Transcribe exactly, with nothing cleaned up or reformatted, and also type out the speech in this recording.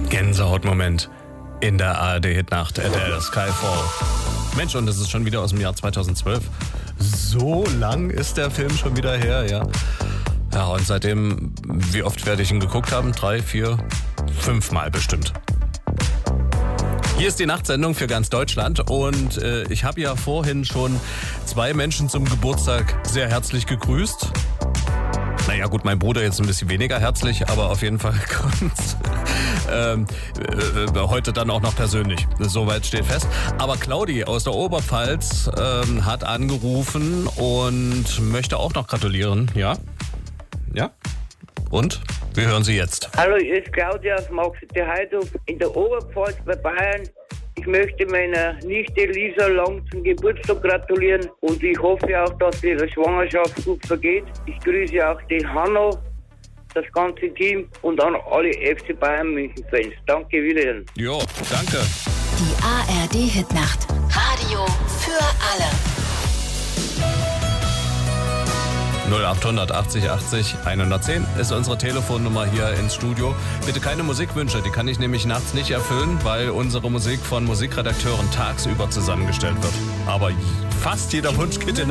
Gänsehautmoment in der A R D-Hitnacht, Adele, Skyfall. Mensch, und das ist schon wieder aus dem Jahr zweitausendzwölf. So lang ist der Film schon wieder her, ja. Ja, und seitdem, wie oft werde ich ihn geguckt haben? Drei, vier, fünfmal bestimmt. Hier ist die Nachtsendung für ganz Deutschland und äh, ich habe ja vorhin schon zwei Menschen zum Geburtstag sehr herzlich gegrüßt. Naja gut, mein Bruder jetzt ein bisschen weniger herzlich, aber auf jeden Fall kommt's ähm, äh, heute dann auch noch persönlich. Soweit steht fest. Aber Claudi aus der Oberpfalz ähm, hat angerufen und möchte auch noch gratulieren. Ja? Ja? Und? Wir hören sie jetzt. Hallo, hier ist Claudia aus Maxite Heidhof in der Oberpfalz bei Bayern. Ich möchte meiner Nichte Lisa Lang zum Geburtstag gratulieren und ich hoffe auch, dass ihre Schwangerschaft gut vergeht. Ich grüße auch die Hanno, das ganze Team und an alle F C Bayern München-Fans. Danke, William. Jo, danke. Die A R D-Hitnacht. Radio für alle. null acht hundert achtzig achtzig hundertzehn ist unsere Telefonnummer hier ins Studio. Bitte keine Musikwünsche, die kann ich nämlich nachts nicht erfüllen, weil unsere Musik von Musikredakteuren tagsüber zusammengestellt wird. Aber fast jeder Wunsch geht in